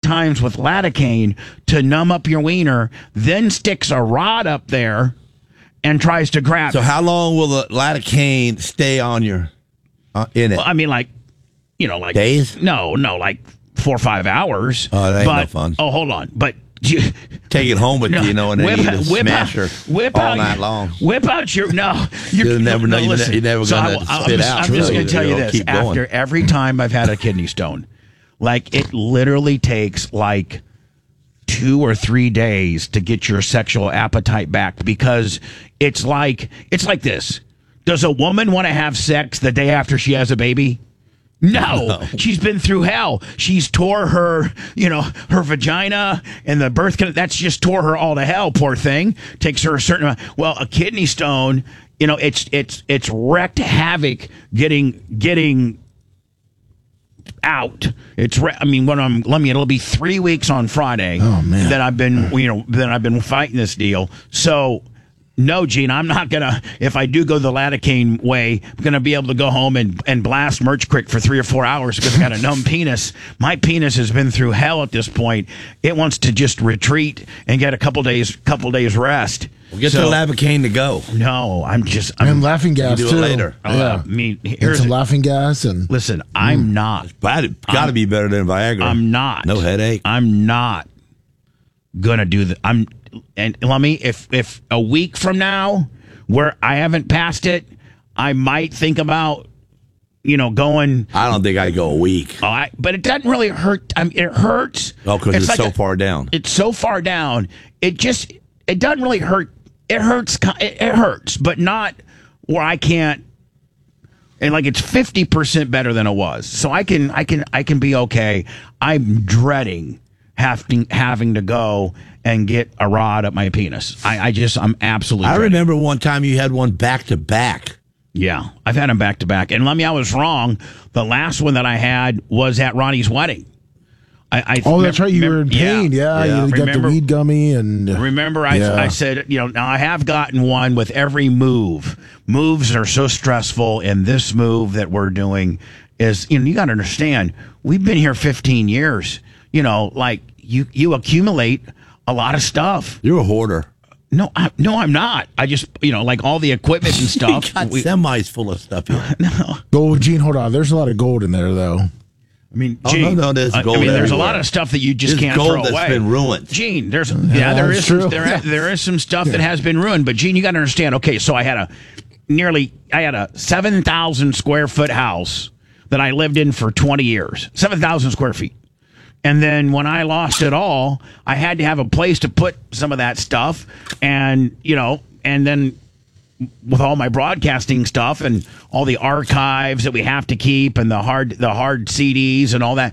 times with lidocaine to numb up your wiener, then sticks a rod up there and tries to grab So it. how long will the lidocaine stay on your in it? Well, I mean, like days? No, like 4 or 5 hours. Oh, that ain't no fun. Oh, hold on, but. Take it home with you, and then you eat a smasher all night long. Whip out your You'll never know. Listen, You're never going to spit out. I'm just going to tell you this. Keep going. After every time I've had a kidney stone, like it literally takes like 2 or 3 days to get your sexual appetite back, because it's like this. Does a woman want to have sex the day after she has a baby? No, she's been through hell. She's tore her vagina and the birth. That's just tore her all to hell. Poor thing. Takes her a certain amount. Well, a kidney stone, it's wreaked havoc getting out. It'll be 3 weeks on Friday. Oh man, that I've been fighting this deal. So. No, Gene, I'm not going to, if I do go the lidocaine way, I'm going to be able to go home and blast Merch Creek for 3 or 4 hours because I got a numb penis. My penis has been through hell at this point. It wants to just retreat and get a couple days rest. Well, get the lidocaine to go. No, I'm and laughing gas do too. it later. Yeah, here's some laughing gas and listen. I'm not. Got to be better than Viagra. I'm not. No headache. I'm not gonna do that. And let me, if a week from now, where I haven't passed it, I might think about, going. I don't think I'd go a week. But it doesn't really hurt. It hurts. Oh, because it's like so far down. It's so far down. It doesn't really hurt. It hurts. It hurts, but not where I can't. And like it's 50% better than it was, so I can be okay. I'm dreading having to go and get a rod up my penis. I'm absolutely. I remember one time you had one back to back. Yeah, I've had them back to back, and I was wrong. The last one that I had was at Ronnie's wedding. That's right. You were in pain. Yeah. You got the weed gummy and. Remember, I said, now I have gotten one with every move. Moves are so stressful, and this move that we're doing is, you got to understand. We've been here 15 years. Like you accumulate a lot of stuff. You're a hoarder. No, I'm not. I just, like all the equipment and stuff. You got semis full of stuff here. No. Gold, Gene, hold on. There's a lot of gold in there, though. Gene, there's gold. There's a lot of stuff that you just can't gold throw that's away. Been ruined. Gene, there is some stuff that has been ruined. But Gene, you got to understand. Okay, so I had a 7,000 square foot house that I lived in for 20 years. 7,000 square feet. And then when I lost it all, I had to have a place to put some of that stuff. And, and then with all my broadcasting stuff and all the archives that we have to keep and the hard CDs and all that.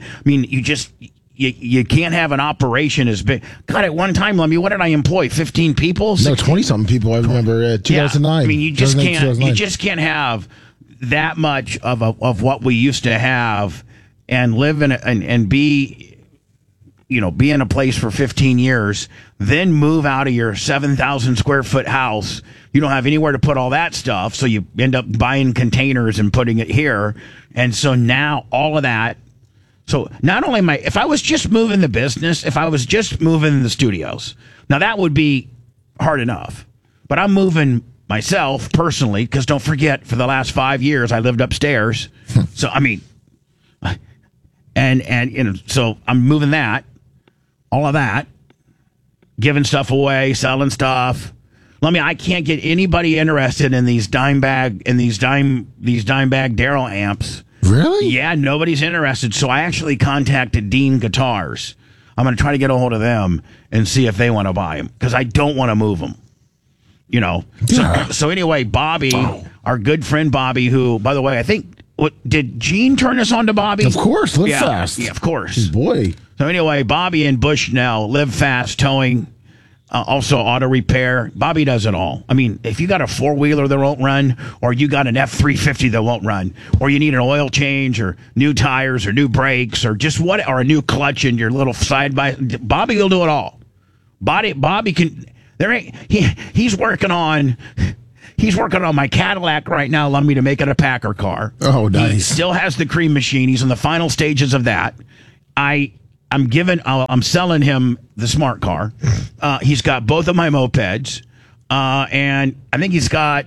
You can't have an operation as big. God, at one time, Lemmy, what did I employ? 15 people? No, 20-something people. I remember 2009. Yeah, you just can't have that much of what we used to have and live in and be in a place for 15 years, then move out of your 7,000 square foot house. You don't have anywhere to put all that stuff, so you end up buying containers and putting it here. And so now all of that. So not only if I was just moving the business, if I was just moving the studios, now that would be hard enough. But I'm moving myself personally, because don't forget, for the last 5 years, I lived upstairs. So, so I'm moving that. All of that, giving stuff away, selling stuff. I can't get anybody interested in these dime bag Darryl amps. Really? Yeah, nobody's interested. So I actually contacted Dean Guitars. I'm going to try to get a hold of them and see if they want to buy them, because I don't want to move them. Yeah. So anyway, Bobby, our good friend Bobby, who, by the way, I think, did Gene turn us on to Bobby? Of course, Live Fast. Yeah, of course. His boy. So anyway, Bobby and Bushnell, Live Fast Towing, also auto repair. Bobby does it all. If you got a 4-wheeler that won't run, or you got an F-350 that won't run, or you need an oil change, or new tires, or new brakes, or just or a new clutch in your little Bobby will do it all. Bobby can. He's working on. He's working on my Cadillac right now, allowing me to make it a Packer car. Oh, nice. He still has the cream machine. He's in the final stages of that. I'm selling him the smart car. He's got both of my mopeds, and I think he's got.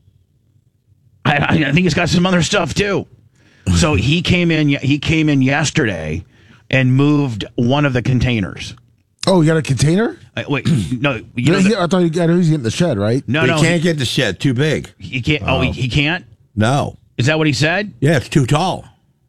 I think he's got some other stuff too. So he came in yesterday and moved one of the containers. Oh, you got a container? Wait, no. I thought he was getting the shed, right? No, he can't get the shed. Too big. He can't. Oh, he can't? No. Is that what he said? Yeah, it's too tall.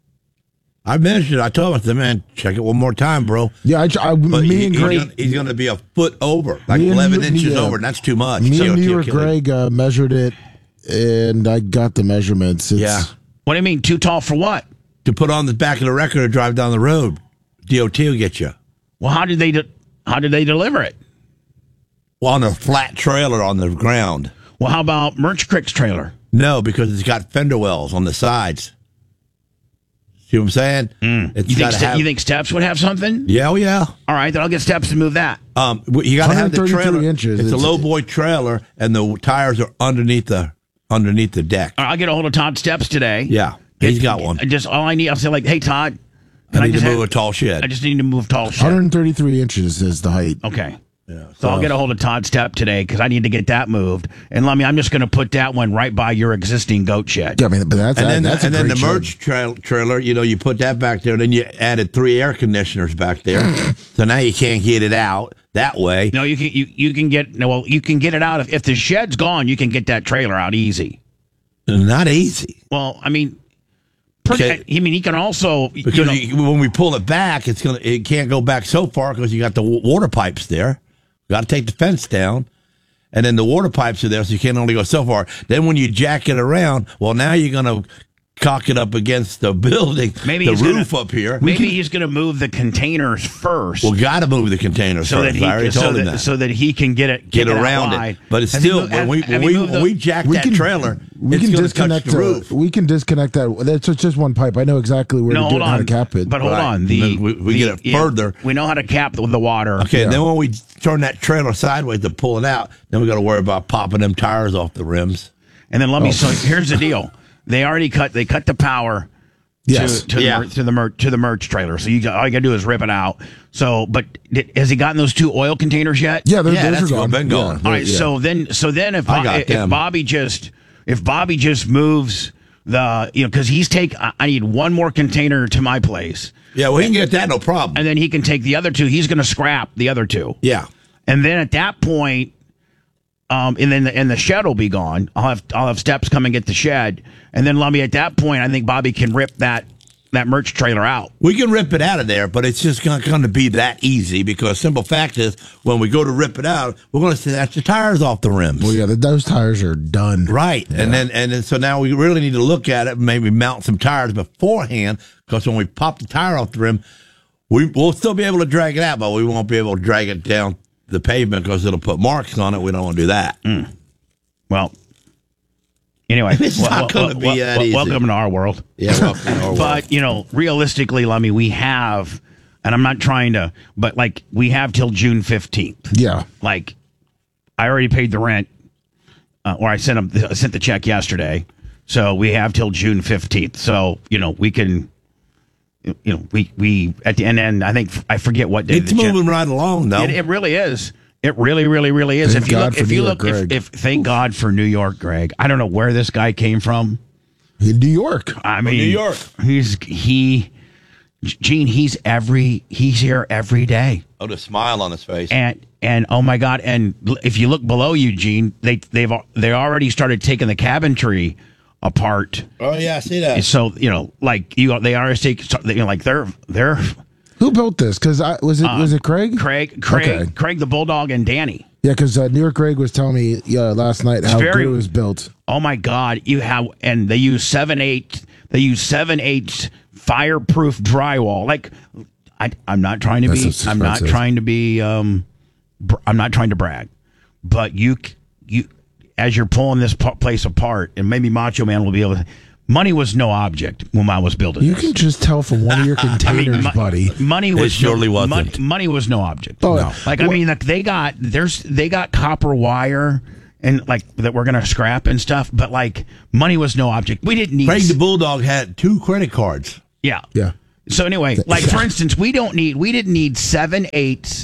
I measured it. I told him, I said, man, check it one more time, bro. Yeah, me and Greg. He's going to be a foot over, like 11 inches over, and that's too much. Me and New York Greg measured it, and I got the measurements. Yeah. What do you mean, too tall for what? To put on the back of the wrecker to drive down the road. DOT will get you. Well, how did they deliver it? Well, on a flat trailer on the ground. Well, how about Merch Crick's trailer? No, because it's got fender wells on the sides. See what I'm saying? You think Steps would have something? Yeah, oh yeah. All right, then I'll get Steps to move that. You got to have the trailer. Inches. It's a low boy trailer, and the tires are underneath the deck. I'll get a hold of Todd Steps today. Yeah, he's got one. Just all I need, I'll say like, hey Todd, I need to move a tall shed. I just need to move tall shed. 133 inches is the height. Okay. Yeah, so I'll get a hold of Todd Stepp today because I need to get that moved. And I'm just going to put that one right by your existing goat shed. Yeah, I mean, but that's then the shed. merch trailer, you put that back there, and then you added 3 air conditioners back there. So now you can't get it out that way. No, you can get it out if the shed's gone. You can get that trailer out easy. Not easy. Well, I mean. He can also because when we pull it back, it can't go back so far because you got the water pipes there. Got to take the fence down, and then the water pipes are there, so you can't only go so far. Then when you jack it around, well, now you're going to cock it up against the building, the roof up here. Maybe he's going to move the containers first. Well, got to move the containers first. I already told him that. So that he can get around it. But it's still, when we jack that trailer, it's going to touch the roof. We can disconnect that. That's just one pipe. I know exactly where to do it, how to cap it. But hold on. We get it further. We know how to cap the water. Okay, then when we turn that trailer sideways to pull it out, then we got to worry about popping them tires off the rims. And then so here's the deal. They already cut the power to the merch trailer. So all you got to do is rip it out. So, but has he gotten those 2 oil containers yet? Yeah, those are been gone. All right, so then if Bobby just moves because I need 1 more container to my place. Yeah, well, he can get that, no problem. And then he can take the other 2. He's going to scrap the other 2. Yeah. And then at that point, and the shed will be gone. I'll have Steps come and get the shed, and then at that point, I think Bobby can rip that merch trailer out. We can rip it out of there, but it's just not going to be that easy because simple fact is when we go to rip it out, we're going to snatch the tires off the rims. Well, yeah, those tires are done. Right, yeah. and then so now we really need to look at it and maybe mount some tires beforehand because when we pop the tire off the rim, we'll still be able to drag it out, but we won't be able to drag it down the pavement because it'll put marks on it. We don't want to do that. Well, anyway, it's not going to be that easy. Welcome to our world. Yeah, welcome to our world. But realistically, Lummy, we have, and I'm not trying to, but we have till June 15th. Yeah, I already paid the rent, or I sent the check yesterday, so we have till June 15th. So we can. We at the end. I think I forget what day. It's moving right along, though. It really is. It really, really, really is. Thank God for New York, Greg. I don't know where this guy came from. In New York. I mean, New York. Gene. He's here every day. Oh, the smile on his face. And oh my God! And if you look below you, Gene, they already started taking the cabinetry apart. Oh yeah, I see that. So they already take they're. Who built this? Because was it Craig? Craig the Bulldog and Danny. Yeah, because New York Greg was telling me last night how good it was built. Oh my God! And they use 7/8. They use 7/8 fireproof drywall. I'm not trying to be. Expensive. I'm not trying to be. I'm not trying to brag, but you as you're pulling this place apart, and maybe Macho Man will be able to. Money was no object when I was building. You this. can just tell from one of your containers, buddy. Money was surely wasn't. Money was no object. Oh, no. They got copper wire and that we're gonna scrap and stuff, but money was no object. We didn't need. Craig the Bulldog had 2 credit cards. Yeah. Yeah. So anyway, like for instance, we didn't need 7/8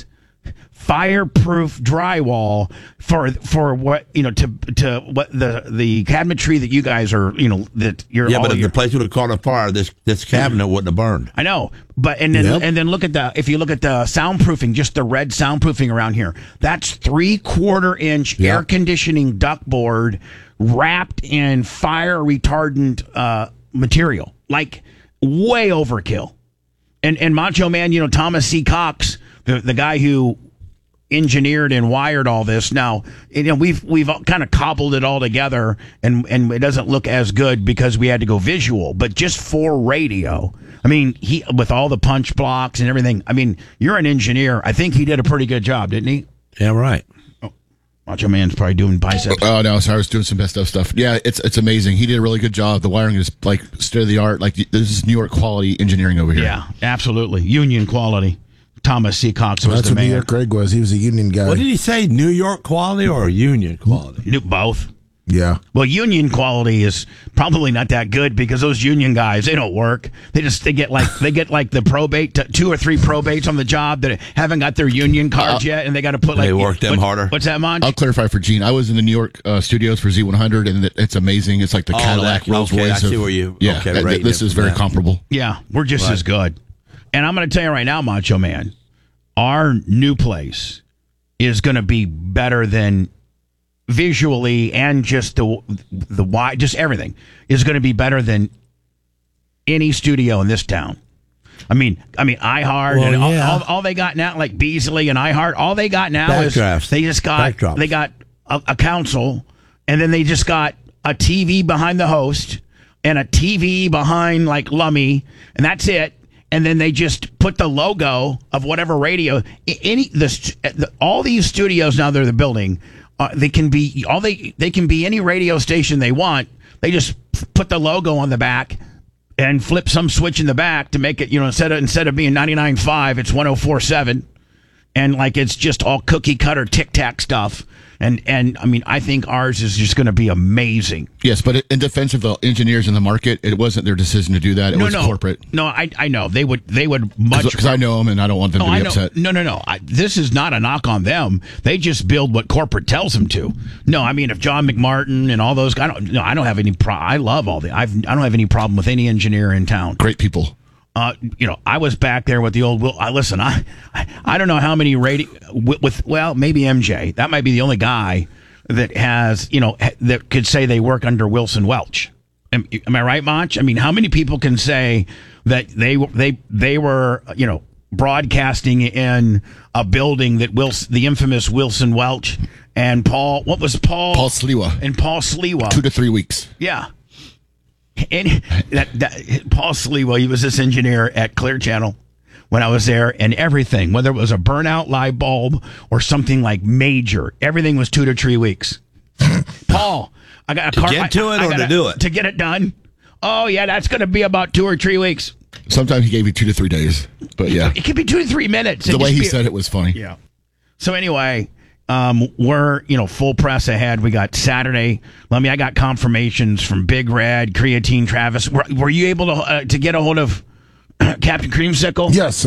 fireproof drywall for what to what the cabinetry that you guys are that you're but if the place would have caught on fire, this cabinet wouldn't have burned. I know, but and then look at if you look at the soundproofing, just the red soundproofing around here, that's 3/4 inch air conditioning ductboard wrapped in fire retardant material, like way overkill. And Macho Man, Thomas C. Cox, the guy who engineered and wired all this. Now, we've kind of cobbled it all together, and it doesn't look as good because we had to go visual. But just for radio, I mean, he with all the punch blocks and everything. I mean, you're an engineer. I think he did a pretty good job, didn't he? Yeah, right. Macho Man's probably doing biceps. Oh no, sorry, I was doing some best stuff. Yeah, it's amazing. He did a really good job. The wiring is like state of the art. Like this is New York quality engineering over here. Yeah, absolutely, union quality. Thomas C. Cox was that's the what man. New York Greg was. He was a union guy. What did he say? New York quality or union quality? Both. Yeah. Well, union quality is probably not that good because those union guys, they don't work. They get like the probate, 2 or 3 probates on the job that haven't got their union cards yet, and they got to put they work them harder. What's that, Monch? I'll clarify for Gene. I was in the New York studios for Z100, and it's amazing. It's like the Cadillac Rolls Royce. I see where you. Yeah, okay, this is very comparable. Yeah, we're just as good. And I'm going to tell you right now, Macho Man, our new place is going to be better than visually and just the wide, just everything is going to be better than any studio in this town. I mean, iHeart and all they got now, like Beasley and iHeart, all they got now is they just got a console, and then they just got a TV behind the host and a TV behind like Lummy, and that's it. And then they just put the logo of whatever radio. All these studios now they're building. They can be they can be any radio station they want. They just put the logo on the back and flip some switch in the back to make it, instead of being 99.5, it's 104.7, and like it's just all cookie cutter Tic Tac stuff. And I mean, I think ours is just going to be amazing. Yes, but in defense of the engineers in the market, it wasn't their decision to do that. It was corporate. No, I know they would much because I know them and I don't want them to be upset. No. This is not a knock on them. They just build what corporate tells them to. No, I mean if John McMartin and all those guys, I don't have any. I love all the. I don't have any problem with any engineer in town. Great people. I was back there with the old Will. Listen, I don't know how many maybe MJ. That might be the only guy that has, that could say they work under Wilson Welch. Am I right, Monch? I mean, how many people can say that they were, broadcasting in a building that the infamous Wilson Welch and Paul Sliwa and Paul Sliwa 2 to 3 weeks. Yeah. And Paul Sliwa, he was this engineer at Clear Channel when I was there, and everything, whether it was a burnout light bulb or something like major, everything was 2 to 3 weeks. Paul, I got a car. To get to it or to do it? To get it done. Oh, yeah, that's going to be about 2 or 3 weeks. Sometimes he gave me 2 to 3 days, but yeah. It could be 2 to 3 minutes. The way he said it was funny. Yeah. So anyway, we're, full press ahead. We got Saturday. I got confirmations from Big Red, Creatine, Travis. Were you able to get a hold of Captain Creamsicle? Yes,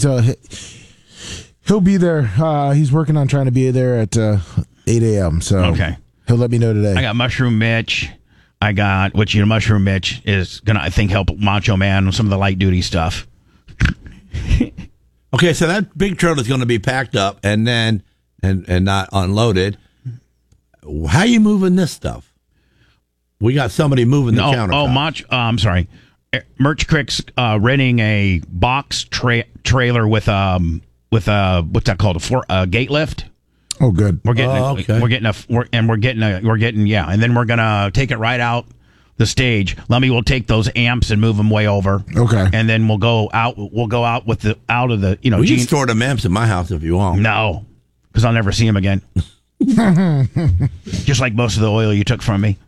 he'll be there. He's working on trying to be there at 8 a.m. So okay. He'll let me know today. I got Mushroom Mitch. Mushroom Mitch is going to, I think, help Macho Man with some of the light duty stuff. Okay, so that big trailer is going to be packed up and then and not unloaded. How are you moving this stuff? We got somebody moving the countertop. I'm sorry. Merch Crick's renting a box trailer with what's that called? A gate lift. Oh, good. We're getting and then we're gonna take it right out the stage. Lummy will take those amps and move them way over. Okay. And then we'll go out with the out of the you can store them amps in my house if you want. No, because I'll never see them again. Just like most of the oil you took from me.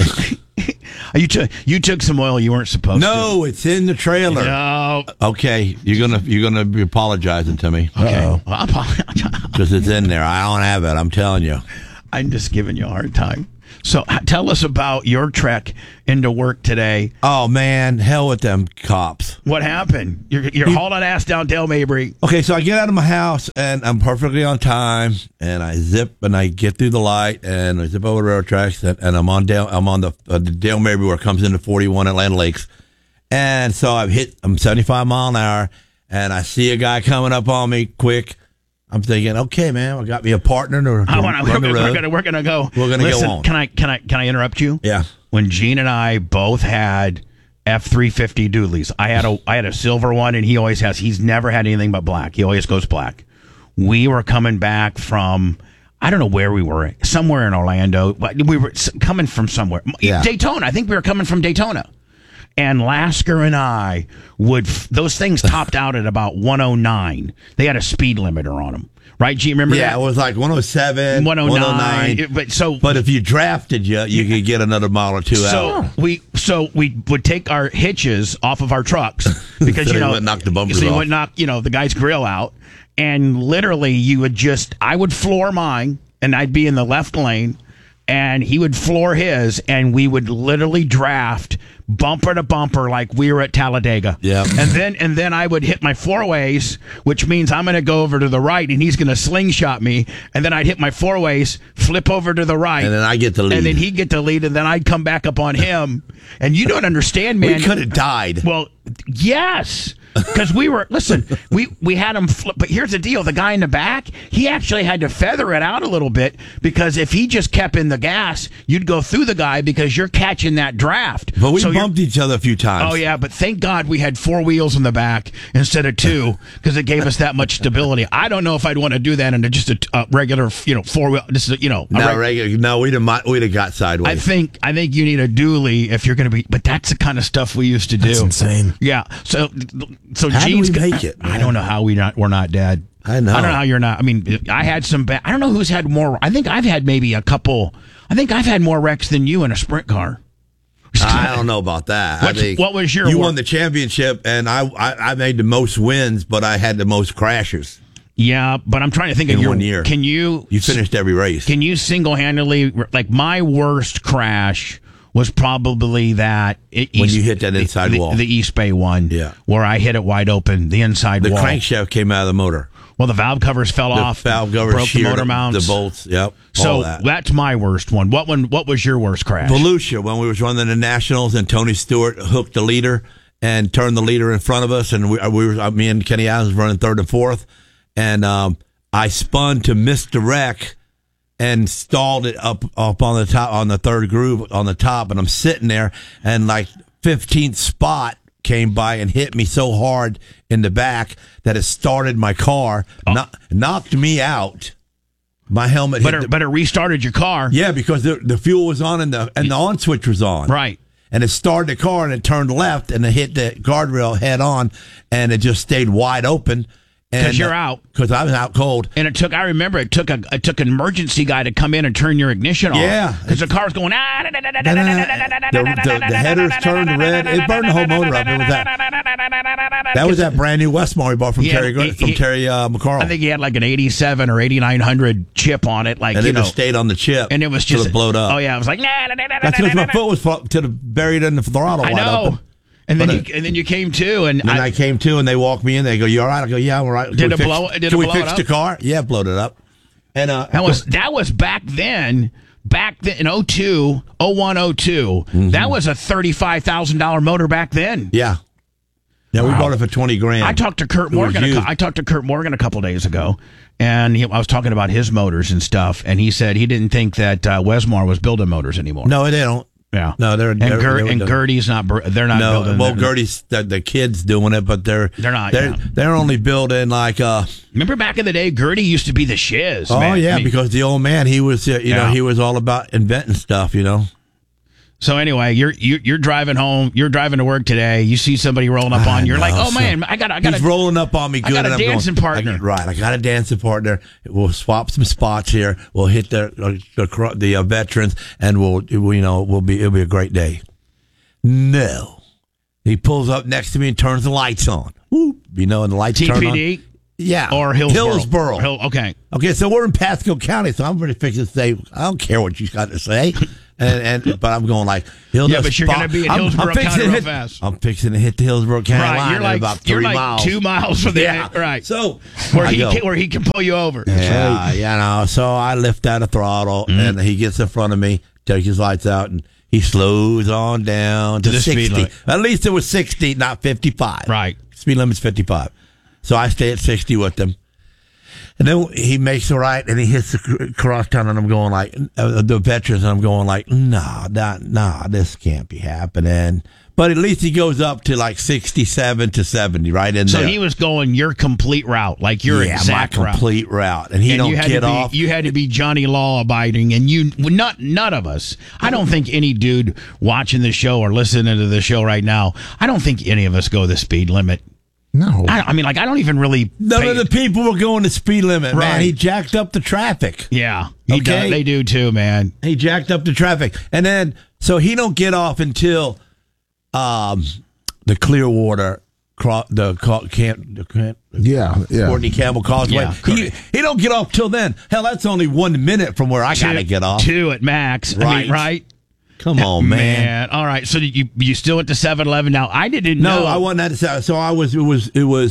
You took some oil you weren't supposed to. No, it's in the trailer. No. Okay, you're gonna be apologizing to me. Okay. Well, Because it's in there. I don't have it. I'm telling you. I'm just giving you a hard time. So tell us about your trek into work today. Oh, man, hell with them cops. What happened? You're hauling ass down Dale Mabry. Okay, so I get out of my house, and I'm perfectly on time, and I zip, and I get through the light, and I zip over the railroad tracks, and I'm on the Dale Mabry where it comes into 41 Atlantic Lakes. And so I'm 75 mile an hour, and I see a guy coming up on me quick. I'm thinking, okay, man, I got me a partner to run the road. We're gonna go. We're gonna go on. Can I interrupt you? Yeah. When Gene and I both had F-350 dualies, I had a silver one, and he always has. He's never had anything but black. He always goes black. We were coming back from, I don't know where we were, somewhere in Orlando. But we were coming from somewhere. Yeah. Daytona. I think we were coming from Daytona. And Lasker and I those things topped out at about 109. They had a speed limiter on them. Right, G? Remember that? Yeah, it was like 107, 109. But if you drafted you could get another mile or two out. So we would take our hitches off of our trucks because, so you wouldn't knock the bumpers off. You would knock, the guy's grill out. And literally I would floor mine, and I'd be in the left lane, and he would floor his, and we would literally draft bumper to bumper like we were at Talladega. Yeah. And then I would hit my four-ways, which means I'm going to go over to the right, and he's going to slingshot me. And then I'd hit my four-ways, flip over to the right. And then I get the lead. And then he'd get the lead, and then I'd come back up on him. And you don't understand, man. We could have died. Well, yes. Because we had him flip. But here's the deal. The guy in the back, he actually had to feather it out a little bit, because if he just kept in the gas, you'd go through the guy because you're catching that draft. But we bumped each other a few times. Oh, yeah. But thank God we had four wheels in the back instead of two, because it gave us that much stability. I don't know if I'd want to do that in just a regular, four-wheel. This is, not regular. No, we'd have got sideways. I think you need a dually if you're going to be. But that's the kind of stuff we used to do. That's insane. Yeah. So how Gene's do we make it? I don't know how we're not dead. I know. I don't know how you're not. I mean, I had some bad. I don't know who's had more. I think I've had maybe a couple. I think I've had more wrecks than you in a sprint car. I don't know about that. What was your? You won the championship, and I made the most wins, but I had the most crashes. Yeah, but I'm trying to think of your 1 year. Can you? You finished every race. Can you single-handedly, like, my worst crash was probably that when you hit that inside wall, the East Bay one, where I hit it wide open, the inside wall. The crankshaft came out of the motor. Well, the valve covers fell off. Valve covers broke the motor mounts, the bolts. Yep. So that's my worst one. What was your worst crash? Volusia, when we was running the Nationals, and Tony Stewart hooked the leader and turned the leader in front of us, and me and Kenny Adams running third and fourth, and I spun to misdirect and stalled it up on the top, on the third groove on the top, and I'm sitting there, and like 15th spot came by and hit me so hard in the back that it started my car, knocked me out. My helmet hit but it restarted your car. Yeah, because the fuel was on and the on switch was on. Right. And it started the car and it turned left and it hit the guardrail head on, and it just stayed wide open. Because you're out. Because I was out cold. And it took an emergency guy to come in and turn your ignition off. Yeah. Because the car's going, the headers turned red. It burned the whole motor up. It was that was that brand new Westmore we bought from Terry McCarl. I think he had like an 87 or 8900 chip on it. Like, and it just stayed on the chip. And it was just. It blowed up. Oh, yeah. It was like, that's because my foot was buried in the throttle. I know. Open. And then you came to, and I came to, and they walked me in. They go, "You all right?" I go, "Yeah, I'm all right." Can we fix the car? Yeah, blowed it up. And that was back then. Back then in 02, 01, 02. That was a $35,000 motor back then. Yeah. Yeah, we bought it for $20,000. I talked to Kurt Morgan a couple days ago, and I was talking about his motors and stuff, and he said he didn't think that Westmore was building motors anymore. No, they don't. Yeah, no, Gertie's not. They're not building. Well, Gertie's the kids doing it, but they're not. They're only building like. Remember back in the day, Gertie used to be the shiz. Oh man. Yeah, because the old man, he was he was all about inventing stuff, So anyway, you're driving home. You're driving to work today. You see somebody rolling up on you. You're like, oh man, I got. He's rolling up on me. Good. I got a dancing partner. I got a dancing partner. We'll swap some spots here. We'll hit the veterans, and it'll be a great day. No, he pulls up next to me and turns the lights on. Whoop, and the lights turn on. TPD. Yeah. Or Hillsborough. Hillsborough. Okay. Okay, so we're in Pasco County, so I'm really fixing to say, I don't care what you got to say. But I'm going like, but you're going to be in Hillsborough County real fast. I'm fixing to hit the Hillsborough County line you're like, about 3 miles. 2 miles from there. Right. So, where he can pull you over. Yeah, so I lift out a throttle, and he gets in front of me, takes his lights out, and he slows on down to 60. At least it was 60, not 55. Right. Speed limit's 55. So I stay at 60 with him. And then he makes a right, and he hits the crosstown, and I'm going like, the veterans, and I'm going like, no, this can't be happening. But at least he goes up to like 67 to 70, right in there. So he was going your complete route, like your exact my complete route. And he don't get off. You had to be Johnny Law abiding, and none of us. I don't think any dude watching the show or listening to the show right now, I don't think any of us go the speed limit. No. I mean, like, I don't even really. None of the people were going the speed limit, man. He jacked up the traffic. Yeah. They do too, man. He jacked up the traffic. And then, so he don't get off until the Clearwater, Courtney Campbell Causeway. Yeah. He don't get off till then. Hell, that's only 1 minute from where I got to get off. 2 at max. Right. I mean, right? Come on, man. All right. So you still went to 7-Eleven now? I didn't know. No, I wasn't at 7. So I was. It was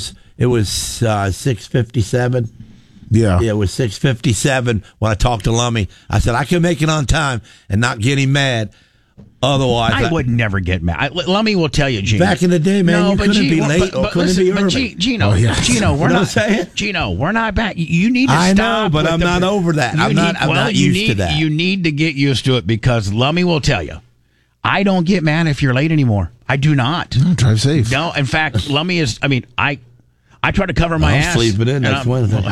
6:57. Yeah, it was 6:57 when I talked to Lummy. I said I can make it on time and not get him mad. Otherwise, I would never get mad. Lummy will tell you, Gino. Back in the day, man, you couldn't be late or couldn't be early. Gino, we're not back. You need to stop. I know, but I'm not over that. I'm not used to that. You need to get used to it because Lummy will tell you, I don't get mad if you're late anymore. I do not. No, drive safe. No, in fact, Lummy is. I mean, I try to cover my ass. I'm sleeping in next Wednesday.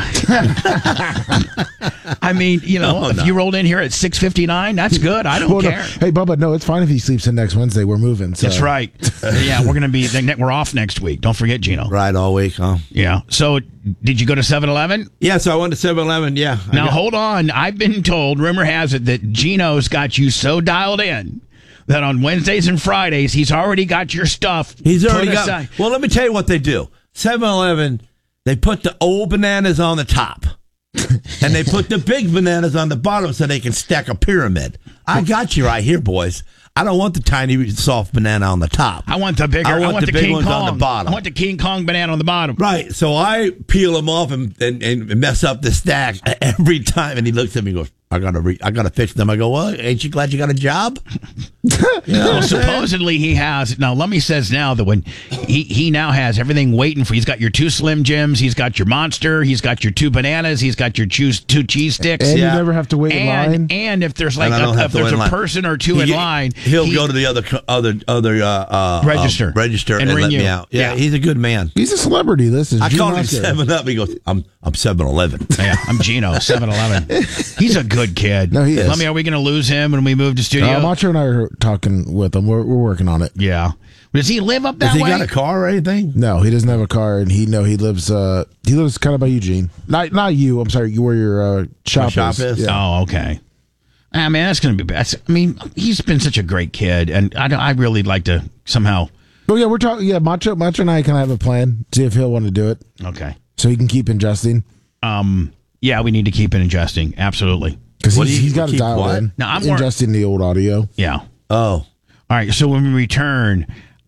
I mean, if you rolled in here at 6:59, that's good. I don't care. No. Hey, Bubba, no, it's fine if he sleeps in next Wednesday. We're moving. So. That's right. Yeah, we're off next week. Don't forget, Gino. Right, all week, huh? Yeah. So, did you go to 7-Eleven? Yeah, so I went to 7-Eleven, yeah. Now, hold on. I've been told, rumor has it, that Gino's got you so dialed in that on Wednesdays and Fridays, he's already got your stuff. He's already got. Well, let me tell you what they do. 7-Eleven, they put the old bananas on the top. And they put the big bananas on the bottom so they can stack a pyramid. I got you right here, boys. I don't want the tiny, soft banana on the top. I want the bigger. I want the big ones on the bottom. I want the King Kong banana on the bottom. Right. So I peel them off and mess up the stack every time. And he looks at me and goes, I gotta fix them. I go, well, ain't you glad you got a job? Well, supposedly he has. Now, Lummy says now that when he now has everything waiting for you. He's got your 2 Slim Jims. He's got your Monster. He's got your 2 bananas. He's got your 2 cheese sticks. And you never have to wait in line. And if there's like if there's a person or two in line, he'll go to the other register and let me out. Yeah, he's a good man. He's a celebrity. This is. I called him 7-Up. He goes, I'm 7-Eleven. Yeah, I'm Gino 7-Eleven. He's a good kid. No, he is. Lummy, are we going to lose him when we move to studio? Macho and I are talking with him. We're working on it. Yeah. Does he live up that way? Has he got a car or anything? No, he doesn't have a car, and he lives kind of by Eugene. Not you. I'm sorry. You where your shop is. Yeah. Oh, okay. I mean, that's going to be bad. I mean, he's been such a great kid, and I really like to somehow. Oh yeah, we're talking. Yeah, Macho and I can have a plan. See if he'll want to do it. Okay. So he can keep ingesting. Yeah, we need to keep it ingesting. Absolutely. Because he's got to dial in. Now, I'm ingesting the old audio. Yeah. Oh. All right. So when we return,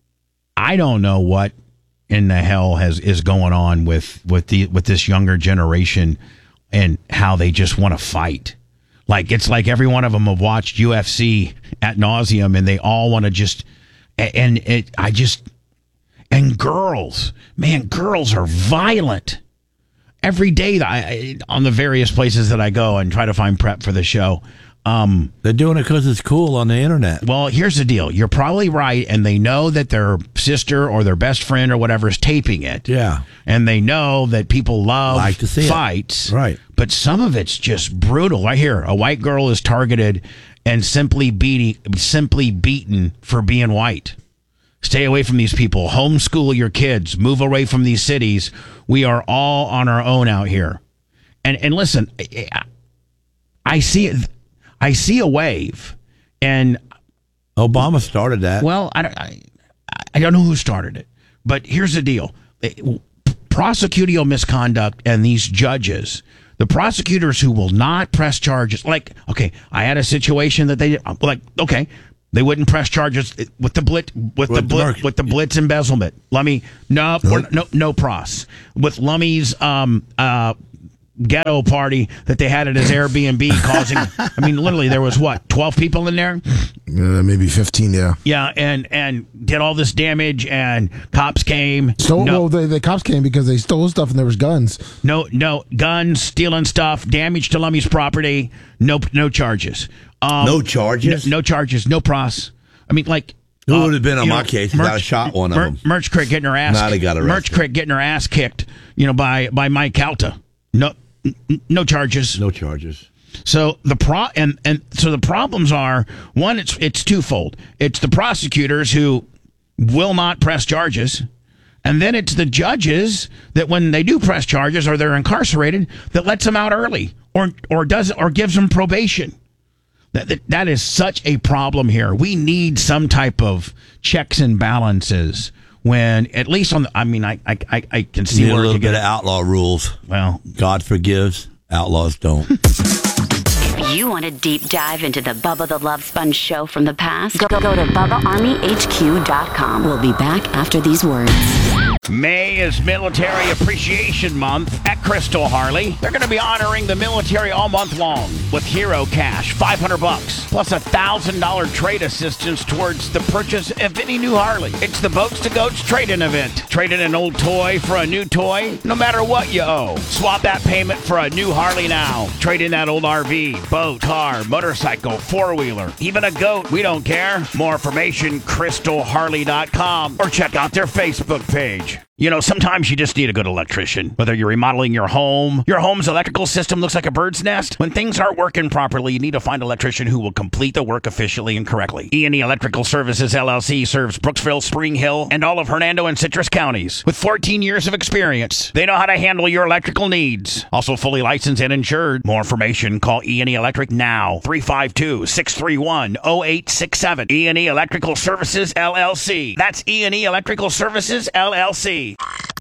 I don't know what in the hell is going on with this younger generation and how they just want to fight. Like it's like every one of them have watched UFC ad nauseum, and they all want to just and girls, man, girls are violent. Every day on the various places that I go and try to find prep for the show. They're doing it because it's cool on the internet. Well, here's the deal. You're probably right, and they know that their sister or their best friend or whatever is taping it. Yeah. And they know that people like to see fights. Right. But some of it's just brutal. Right here, a white girl is targeted and simply beaten for being white. Stay away from these people. Homeschool your kids. Move away from these cities. We are all on our own out here. And listen, I see a wave, and Obama started that. Well, I don't know who started it, but here's the deal: prosecutorial misconduct and these judges, the prosecutors who will not press charges. Like, okay, I had a situation that they they wouldn't press charges with the blitz embezzlement. Lummy, no pros with Lummy's ghetto party that they had at his Airbnb causing. I mean, literally, there was 12 people in there. Maybe 15. Yeah. Yeah, and did all this damage, and cops came. The cops came because they stole stuff and there was guns. No guns, stealing stuff, damage to Lummy's property. No charges. No charges. No charges. No pros. I mean, like. Who would have been on my case if I shot one of them? Merch Crick getting her ass. Merch Crick getting her ass kicked. By Mike Calta. No charges. No charges. So the problems are, one, it's twofold. It's the prosecutors who will not press charges, and then it's the judges that when they do press charges or they're incarcerated that lets them out early or gives them probation. That is such a problem here. We need some type of checks and balances. When at least on the, I mean, I can see where a little bit of outlaw rules. Well, God forgives, outlaws don't. If you want a deep dive into the Bubba the Love Sponge show from the past, go to BubbaArmyHQ.com. We'll be back after these words. May is Military Appreciation Month at Crystal Harley. They're going to be honoring the military all month long with Hero Cash, $500, plus $1,000 trade assistance towards the purchase of any new Harley. It's the Boats to Goats trade-in event. Trade in an old toy for a new toy, no matter what you owe. Swap that payment for a new Harley now. Trade in that old RV, boat, car, motorcycle, four-wheeler, even a goat. We don't care. More information, crystalharley.com, or check out their Facebook page. Sometimes you just need a good electrician. Whether you're remodeling your home's electrical system looks like a bird's nest. When things aren't working properly, you need to find an electrician who will complete the work efficiently and correctly. E&E Electrical Services, LLC serves Brooksville, Spring Hill, and all of Hernando and Citrus counties. With 14 years of experience, they know how to handle your electrical needs. Also fully licensed and insured. More information, call E&E Electric now. 352-631-0867. E&E Electrical Services, LLC. That's E&E Electrical Services, LLC.